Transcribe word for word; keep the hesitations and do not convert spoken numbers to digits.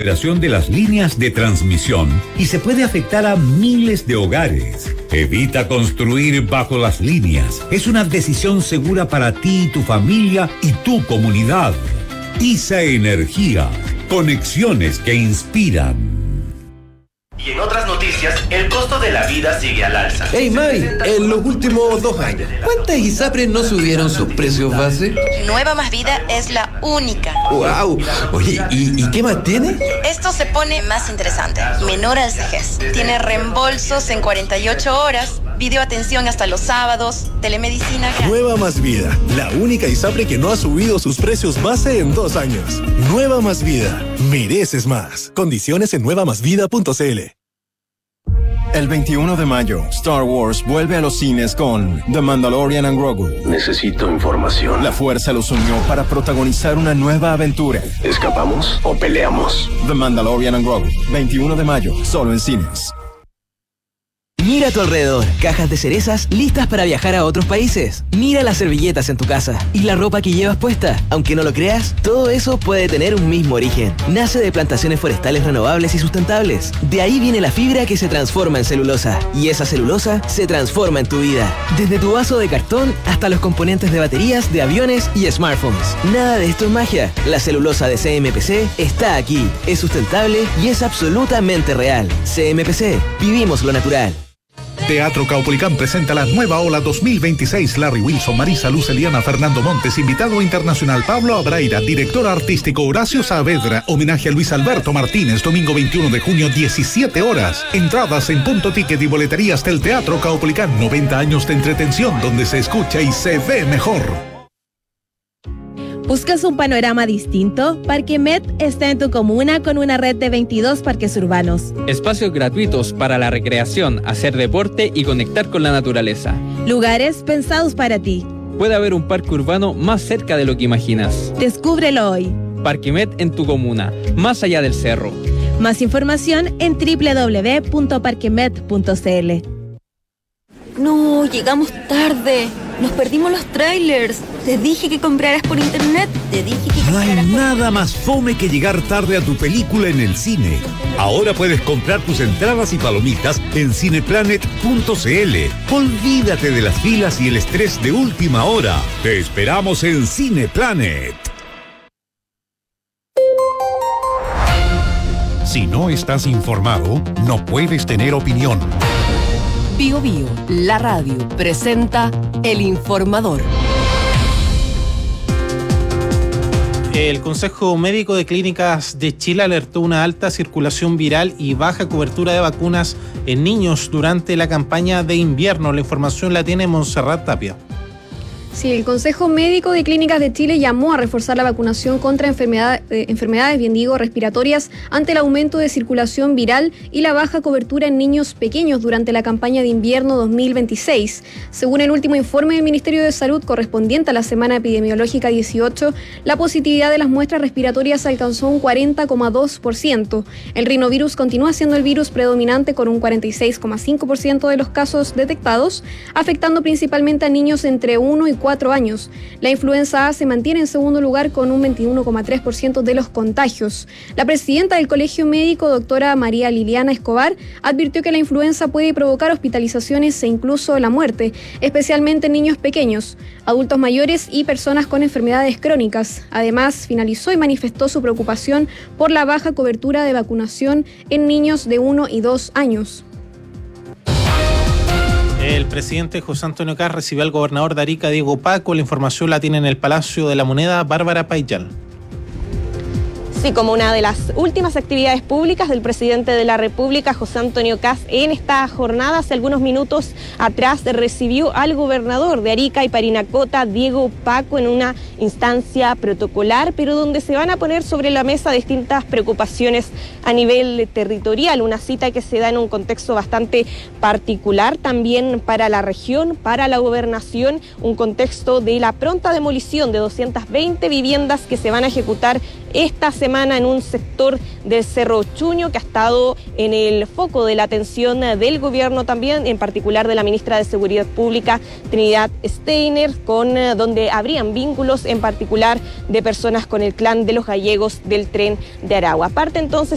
operación de las líneas de transmisión y se puede afectar a miles de hogares. Evita construir bajo las líneas. Es una decisión segura para ti y tu familia y tu comunidad. ISA Energía. Conexiones que inspiran. Y en otras noticias, el costo de la vida sigue al alza. Hey May, en los últimos dos años, ¿cuántas ISAPRES no subieron sus precios base? Nueva Más Vida es la única. ¡Wow! Oye, ¿y, y qué más tiene? Esto se pone más interesante. Menor al vejez. Tiene reembolsos en cuarenta y ocho horas, videoatención hasta los sábados, telemedicina. Nueva Más Vida, la única ISAPRE que no ha subido sus precios base en dos años. Nueva Más Vida, mereces más. Condiciones en nueva más vida punto c l. El veintiuno de mayo, Star Wars vuelve a los cines con The Mandalorian and Grogu. Necesito información. La fuerza los unió para protagonizar una nueva aventura. ¿Escapamos o peleamos? The Mandalorian and Grogu, veintiuno de mayo, solo en cines. Mira a tu alrededor, cajas de cerezas listas para viajar a otros países. Mira las servilletas en tu casa y la ropa que llevas puesta. Aunque no lo creas, todo eso puede tener un mismo origen. Nace de plantaciones forestales renovables y sustentables. De ahí viene la fibra que se transforma en celulosa. Y esa celulosa se transforma en tu vida. Desde tu vaso de cartón hasta los componentes de baterías, de aviones y smartphones. Nada de esto es magia. La celulosa de C M P C está aquí. Es sustentable y es absolutamente real. C M P C. Vivimos lo natural. Teatro Caupolicán presenta la nueva ola dos mil veintiséis. Larry Wilson, Marisa Luz, Eliana, Fernando Montes, invitado internacional Pablo Abraira, director artístico Horacio Saavedra, homenaje a Luis Alberto Martínez, domingo veintiuno de junio, diecisiete horas. Entradas en Punto Ticket y boleterías del Teatro Caupolicán. noventa años de entretención donde se escucha y se ve mejor. ¿Buscas un panorama distinto? Parquemet está en tu comuna con una red de veintidós parques urbanos. Espacios gratuitos para la recreación, hacer deporte y conectar con la naturaleza. Lugares pensados para ti. Puede haber un parque urbano más cerca de lo que imaginas. Descúbrelo hoy. Parquemet en tu comuna, más allá del cerro. Más información en doble u doble u doble u punto parquemet punto c l. No, llegamos tarde. Nos perdimos los trailers. Te dije que compraras por internet. Te dije que No hay compraras por... nada más fome que llegar tarde a tu película en el cine. Ahora puedes comprar tus entradas y palomitas en cineplanet punto c l. Olvídate de las filas y el estrés de última hora. Te esperamos en Cineplanet. Si no estás informado, no puedes tener opinión. Bio Bio, la radio, presenta El Informador. El Consejo Médico de Clínicas de Chile alertó una alta circulación viral y baja cobertura de vacunas en niños durante la campaña de invierno. La información la tiene Montserrat Tapia. Sí, el Consejo Médico de Clínicas de Chile llamó a reforzar la vacunación contra enfermedad, eh, enfermedades, bien digo, respiratorias ante el aumento de circulación viral y la baja cobertura en niños pequeños durante la campaña de invierno dos mil veintiséis. Según el último informe del Ministerio de Salud correspondiente a la semana epidemiológica dieciocho, la positividad de las muestras respiratorias alcanzó un cuarenta coma dos por ciento. El rinovirus continúa siendo el virus predominante con un cuarenta y seis coma cinco por ciento de los casos detectados, afectando principalmente a niños entre uno y cuatro años. La influenza A se mantiene en segundo lugar con un veintiuno coma tres por ciento de los contagios. La presidenta del Colegio Médico, doctora María Liliana Escobar, advirtió que la influenza puede provocar hospitalizaciones e incluso la muerte, especialmente en niños pequeños, adultos mayores y personas con enfermedades crónicas. Además, finalizó y manifestó su preocupación por la baja cobertura de vacunación en niños de uno y dos años. El presidente José Antonio Kast recibió al gobernador de Arica, Diego Paco. La información la tiene en el Palacio de la Moneda, Bárbara Payal. Sí, como una de las últimas actividades públicas del presidente de la República, José Antonio Kast, en esta jornada, hace algunos minutos atrás, recibió al gobernador de Arica y Parinacota, Diego Paco, en una instancia protocolar, pero donde se van a poner sobre la mesa distintas preocupaciones a nivel territorial, una cita que se da en un contexto bastante particular también para la región, para la gobernación, un contexto de la pronta demolición de doscientas veinte viviendas que se van a ejecutar esta semana en un sector del Cerro Chuño que ha estado en el foco de la atención del gobierno también, en particular de la ministra de Seguridad Pública, Trinidad Steiner, con donde habrían vínculos en particular de personas con el clan de los gallegos del Tren de Aragua. Aparte entonces